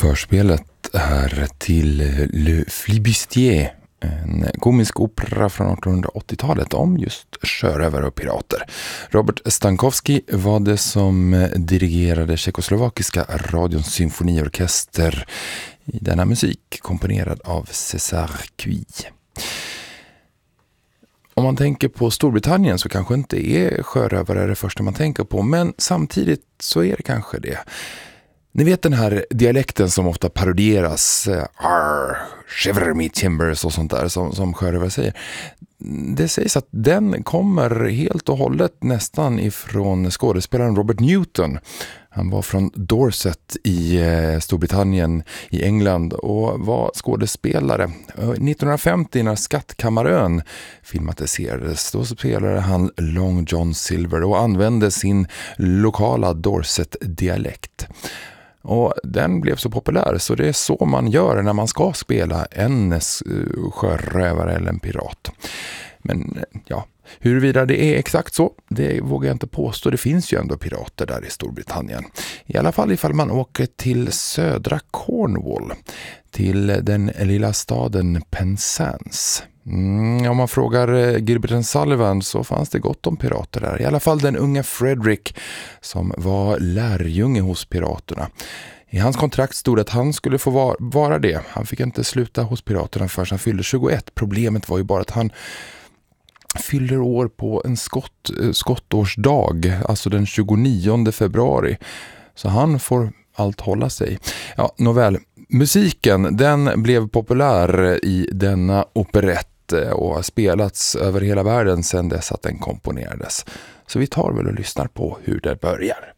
Förspelet är till Le Flibustier, en komisk opera från 1880-talet om just sjörövare och pirater. Robert Stankowski var det som dirigerade tjeckoslovakiska radions symfoniorkester i denna musik, komponerad av César Cui. Om man tänker på Storbritannien så kanske inte är sjörövare det första man tänker på, men samtidigt så är det kanske det. Ni vet den här dialekten som ofta parodieras, shiver me timbers och sånt där som sjörövare säger. Det sägs att den kommer helt och hållet nästan ifrån skådespelaren Robert Newton. Han var från Dorset i Storbritannien i England och var skådespelare. 1950 när Skattkammarön filmatiserades, då spelade han Long John Silver och använde sin lokala Dorset-dialekt. Och den blev så populär så det är så man gör när man ska spela en sjörövare eller en pirat. Men ja, huruvida det är exakt så, det vågar jag inte påstå. Det finns ju ändå pirater där i Storbritannien. I alla fall ifall man åker till södra Cornwall, till den lilla staden Penzance. Om man frågar Gilbert & Sullivan så fanns det gott om pirater där. I alla fall den unga Frederick som var lärjunge hos piraterna. I hans kontrakt stod att han skulle få vara det. Han fick inte sluta hos piraterna förrän han fyllde 21. Problemet var ju bara att han fyller år på en skottårsdag, alltså den 29 februari. Så han får allt hålla sig. Ja, nåväl. Musiken, den blev populär i denna operett och har spelats över hela världen sedan dess att den komponerades. Så vi tar väl och lyssnar på hur det börjar.